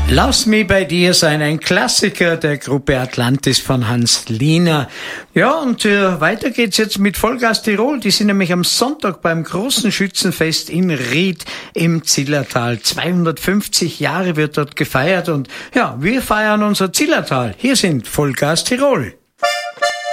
Lass mich bei dir sein, ein Klassiker der Gruppe Atlantis von Hans Liner. Ja, und weiter geht's jetzt mit Vollgas Tirol. Die sind nämlich am Sonntag beim großen Schützenfest in Ried im Zillertal. 250 Jahre wird dort gefeiert und ja, wir feiern unser Zillertal. Hier sind Vollgas Tirol.